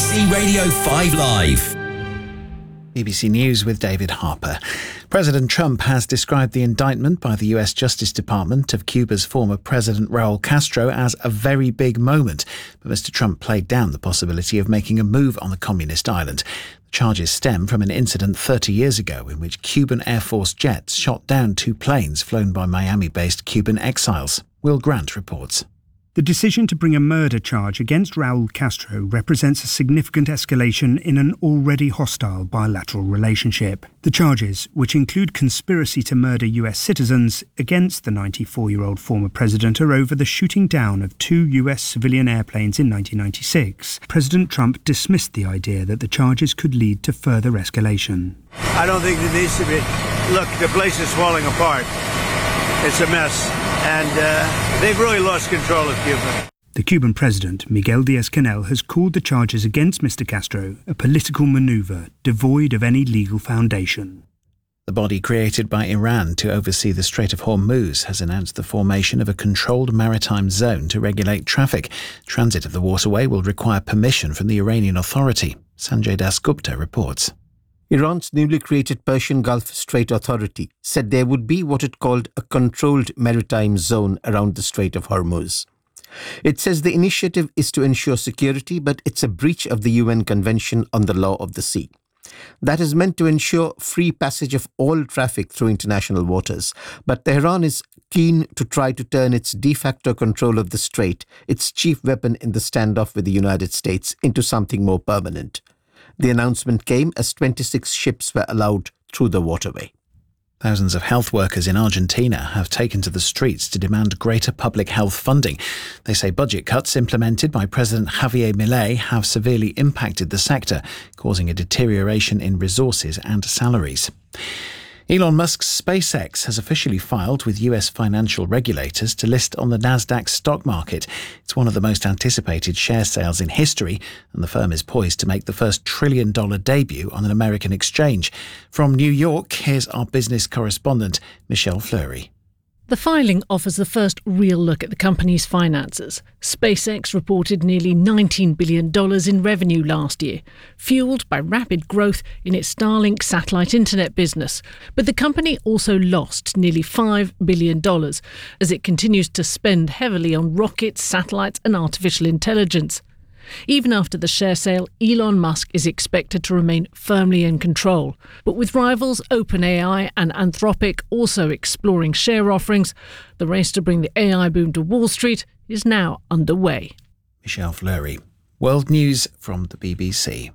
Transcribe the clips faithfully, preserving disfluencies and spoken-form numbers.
C Radio five Live. B B C News with David Harper. President Trump has described the indictment by the U S Justice Department of Cuba's former President Raul Castro as a very big moment. But Mister Trump played down the possibility of making a move on the communist island. The charges stem from an incident thirty years ago in which Cuban Air Force jets shot down two planes flown by Miami-based Cuban exiles. Will Grant reports. The decision to bring a murder charge against Raul Castro represents a significant escalation in an already hostile bilateral relationship. The charges, which include conspiracy to murder U S citizens against the ninety-four-year-old former president, are over the shooting down of two U S civilian airplanes in nineteen ninety-six. President Trump dismissed the idea that the charges could lead to further escalation. I don't think there needs to be... Look, the place is falling apart. It's a mess. And uh, they've really lost control of Cuba. The Cuban president, Miguel Díaz-Canel, has called the charges against Mister Castro a political manoeuvre devoid of any legal foundation. The body created by Iran to oversee the Strait of Hormuz has announced the formation of a controlled maritime zone to regulate traffic. Transit of the waterway will require permission from the Iranian Authority. Sanjay Dasgupta reports. Iran's newly created Persian Gulf Strait Authority said there would be what it called a controlled maritime zone around the Strait of Hormuz. It says the initiative is to ensure security, but it's a breach of the U N Convention on the Law of the Sea. That is meant to ensure free passage of all traffic through international waters, but Tehran is keen to try to turn its de facto control of the strait, its chief weapon in the standoff with the United States, into something more permanent. The announcement came as twenty-six ships were allowed through the waterway. Thousands of health workers in Argentina have taken to the streets to demand greater public health funding. They say budget cuts implemented by President Javier Milei have severely impacted the sector, causing a deterioration in resources and salaries. Elon Musk's SpaceX has officially filed with U S financial regulators to list on the Nasdaq stock market. It's one of the most anticipated share sales in history, and the firm is poised to make the first trillion-dollar debut on an American exchange. From New York, here's our business correspondent, Michelle Fleury. The filing offers the first real look at the company's finances. SpaceX reported nearly nineteen billion dollars in revenue last year, fueled by rapid growth in its Starlink satellite internet business. But the company also lost nearly five billion dollars as it continues to spend heavily on rockets, satellites and artificial intelligence. Even after the share sale, Elon Musk is expected to remain firmly in control. But with rivals OpenAI and Anthropic also exploring share offerings, the race to bring the A I boom to Wall Street is now underway. Michelle Fleury. World News from the B B C.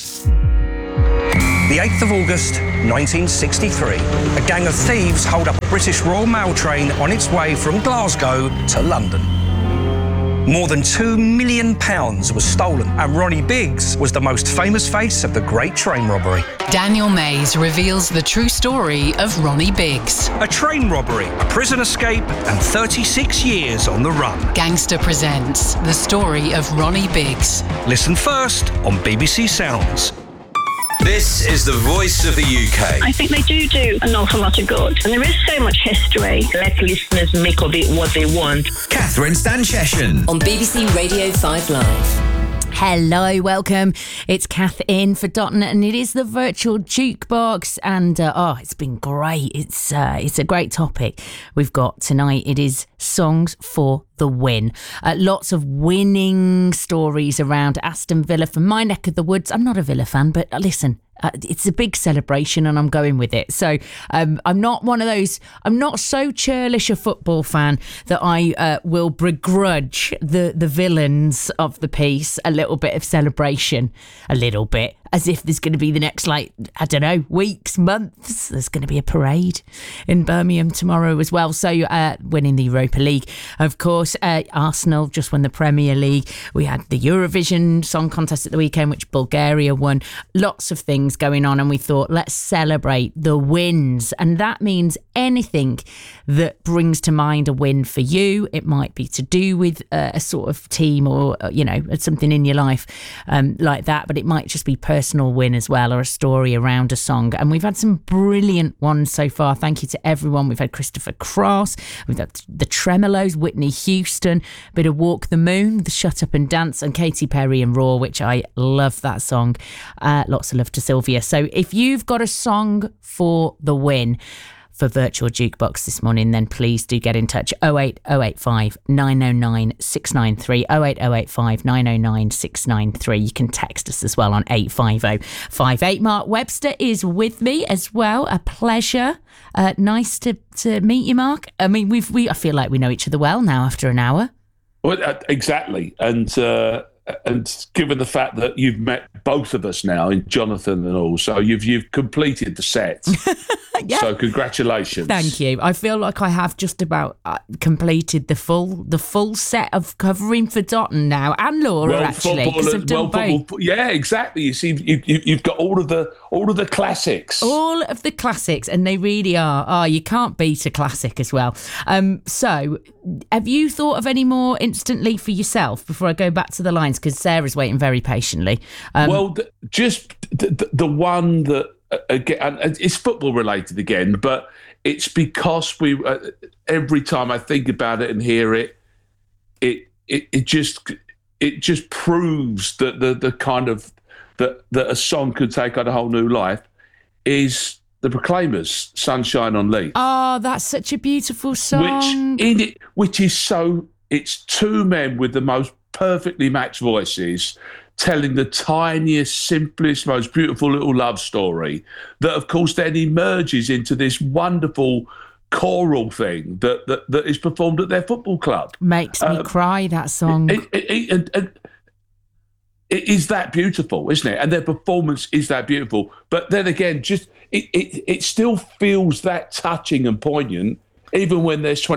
The eighth of August, nineteen sixty-three, a gang of thieves hold up a British Royal Mail train on its way from Glasgow to London. More than two million pounds was stolen, and Ronnie Biggs was the most famous face of the Great Train Robbery. Daniel Mays reveals the true story of Ronnie Biggs. A train robbery, a prison escape, and thirty-six years on the run. Gangster presents the story of Ronnie Biggs. Listen first on B B C Sounds. This is the voice of the U K. I think they do do an awful lot of good. And there is so much history. Let listeners make of it what they want. Catherine Stancheshian. On B B C Radio five Live. Hello, welcome. It's Kath in for Dotton, and it is the virtual jukebox. And uh, oh, it's been great. It's uh, it's a great topic we've got tonight. It is songs for the win. Uh, lots of winning stories around Aston Villa from my neck of the woods. I'm not a Villa fan, but listen. Uh, it's a big celebration and I'm going with it. So um, I'm not one of those, I'm not so churlish a football fan that I uh, will begrudge the, the villains of the piece a little bit of celebration, a little bit, as if there's going to be the next, like, I don't know, weeks, months. There's going to be a parade in Birmingham tomorrow as well. So uh, winning the Europa League, of course. Uh, Arsenal just won the Premier League. We had the Eurovision Song Contest at the weekend, which Bulgaria won. Lots of things going on, and we thought, let's celebrate the wins. And that means anything that brings to mind a win for you. It might be to do with uh, a sort of team or, you know, something in your life um, like that, but it might just be personal. personal win as well, or a story around a song. And we've had some brilliant ones so far. Thank you to everyone. We've had Christopher Cross, we've had the Tremolos, Whitney Houston, a bit of Walk the Moon, the Shut Up and Dance, and Katy Perry and Raw, which I love that song. Uh, lots of love to Sylvia. So if you've got a song for the win for Virtual Jukebox this morning, then please do get in touch. oh eight oh eight five nine oh nine six nine three, oh eight oh eight five nine oh nine six nine three. You can text us as well on eight five oh five eight. Mark Webster is with me as well. A pleasure. Uh, nice to, to meet you, Mark. I mean, we've we I feel like we know each other well now after an hour. Well, uh, exactly. And uh, and given the fact that you've met both of us now, in Jonathan and all, so you've you've completed the set. Yeah. So congratulations. Thank you. I feel like I have just about uh, completed the full the full set of covering for Dotton now, and Laura well, actually, because I've done well, both. Yeah, exactly. You see, you, you, you've got all of the all of the classics. All of the classics, and they really are. Oh, you can't beat a classic as well. Um, so, have you thought of any more instantly for yourself before I go back to the lines? Because Sarah's waiting very patiently. Um, well, the, just the, the, the one that. Again, it's football related again, but it's because we. Uh, every time I think about it and hear it, it it, it just it just proves that the the kind of that that a song could take on a whole new life is the Proclaimers, "Sunshine on Leith." Oh, that's such a beautiful song. Which in it, which is so. It's two men with the most perfectly matched voices, telling the tiniest, simplest, most beautiful little love story that, of course, then emerges into this wonderful choral thing that that, that is performed at their football club. Makes me um, cry, that song. It, it, it, it, it, it is that beautiful, isn't it? And their performance is that beautiful. But then again, just it, it, it still feels that touching and poignant, even when there's twenty